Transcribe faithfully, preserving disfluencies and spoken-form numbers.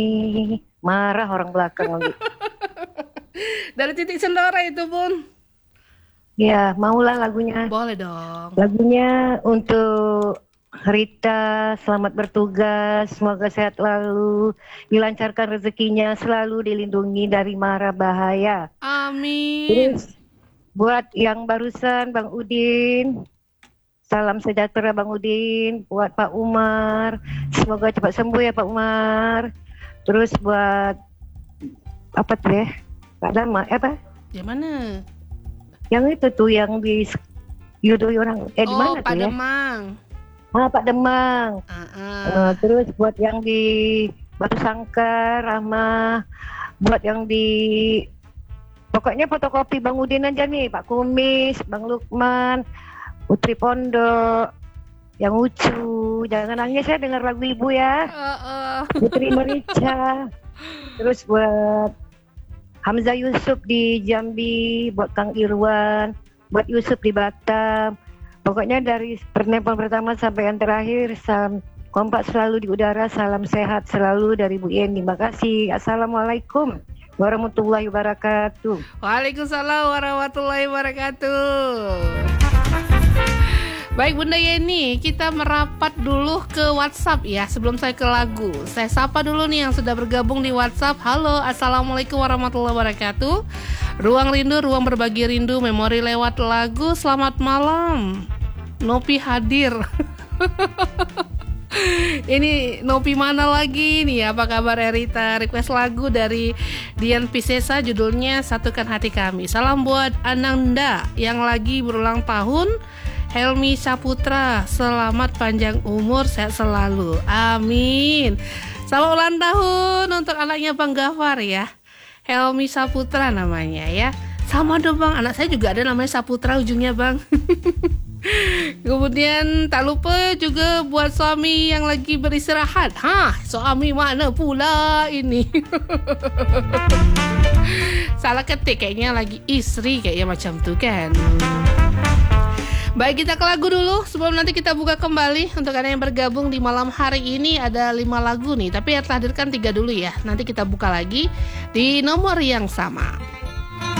Marah orang belakang lagi. Dari Titik Sendora itu, Bun. Ya, maulah lagunya. Boleh dong. Lagunya untuk Rita, selamat bertugas, semoga sehat selalu, dilancarkan rezekinya, selalu dilindungi dari mara bahaya. Amin. Terus buat yang barusan Bang Udin, salam sejahtera Bang Udin. Buat Pak Umar, semoga cepat sembuh ya Pak Umar. Terus buat apa tuh ya? Pak Dama, eh, apa? Yang mana? Yang itu tuh yang di Yudhoy orang, eh di Oh, mana Pak tuh ya? Demang. Ah, Pak Demang. Uh-uh. Uh, terus buat yang di Batu Sangkar, Rahma, buat yang di pokoknya fotokopi Bang Udin aja nih, Pak Kumis, Bang Lukman, Putri Pondok, yang lucu, jangan nangis ya dengar lagu ibu ya. Uh-uh. Putri Merica. Terus buat Hamzah Yusuf di Jambi, buat Kang Irwan, buat Yusuf di Batam. Pokoknya dari pertemuan pertama sampai yang terakhir, salam kompak selalu di udara, salam sehat selalu dari Bu Yen. Terima kasih. Assalamualaikum warahmatullahi wabarakatuh. Waalaikumsalam warahmatullahi wabarakatuh. Baik Bunda Yeni, kita merapat dulu ke WhatsApp ya sebelum saya ke lagu. Saya sapa dulu nih yang sudah bergabung di WhatsApp. Halo, Assalamualaikum warahmatullahi wabarakatuh. Ruang rindu, ruang berbagi rindu, memori lewat lagu. Selamat malam, Nopi hadir. Ini Nopi mana lagi nih? Apa kabar Erita? Request lagu dari Dian Piscesa, judulnya Satukan Hati Kami. Salam buat Ananda yang lagi berulang tahun. Helmi Saputra, selamat panjang umur, sehat selalu. Amin. Selamat ulang tahun untuk anaknya Bang Gafar ya. Helmi Saputra namanya ya. Sama dong Bang, anak saya juga ada namanya Saputra ujungnya Bang. Kemudian tak lupa juga buat suami yang lagi beristirahat. Hah, suami mana pula ini? Salah ketik kayaknya, lagi istri kayaknya macam tuh kan. Baik, kita ke lagu dulu sebelum nanti kita buka kembali. Untuk Anda yang bergabung di malam hari ini ada lima lagu nih, tapi yang telah hadirkan tiga dulu ya. Nanti kita buka lagi di nomor yang sama.